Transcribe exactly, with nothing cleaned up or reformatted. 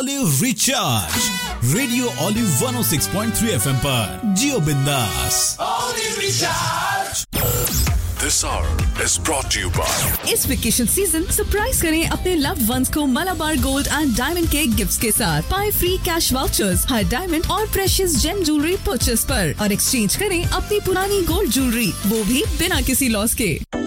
Olive Recharge. Radio Olive one oh six point three F M पर जियो बिंदास. Olive Recharge. This hour is brought to you by. इस vacation season surprise करें अपने loved ones को Malabar gold and diamond के gifts के साथ. पाए फ्री कैश वाउचर्स हर डायमंड और प्रेशियस जेम ज्वेलरी परचेस पर और एक्सचेंज करें अपनी पुरानी गोल्ड ज्वेलरी, वो भी बिना किसी लॉस के.